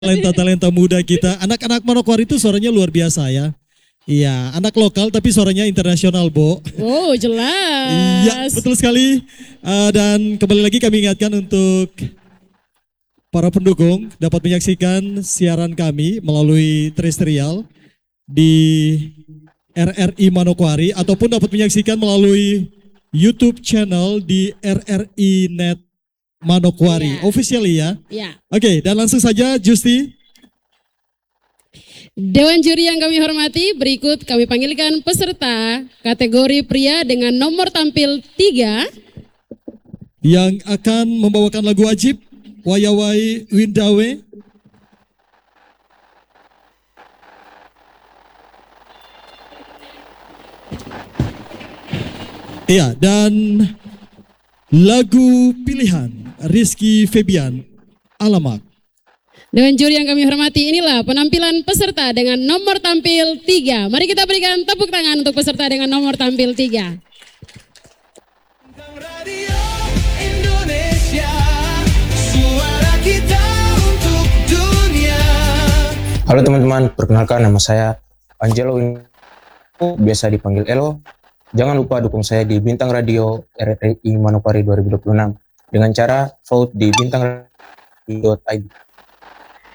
talenta-talenta muda kita. Anak-anak Manokwari itu suaranya luar biasa ya. Iya, anak lokal tapi suaranya internasional, Bo. Oh, jelas. Iya, betul sekali. Dan kembali lagi kami ingatkan untuk para pendukung dapat menyaksikan siaran kami melalui terestrial di RRI Manokwari ataupun dapat menyaksikan melalui YouTube channel di RRI Net Manokwari, officially ya. Ya. Oke, dan langsung saja Justi. Dewan juri yang kami hormati, berikut kami panggilkan peserta kategori pria dengan nomor tampil 3 yang akan membawakan lagu wajib Wayawai Windawe. Iya, dan lagu pilihan Rizky Febian Alamak. Dewan juri yang kami hormati, inilah penampilan peserta dengan nomor tampil 3. Mari kita berikan tepuk tangan untuk peserta dengan nomor tampil 3. Radio Indonesia, suara kita untuk dunia. Halo teman-teman, perkenalkan nama saya Angelo, biasa dipanggil Elo. Jangan lupa dukung saya di Bintang Radio RRI Manokwari 2026 dengan cara vote di bintang.id.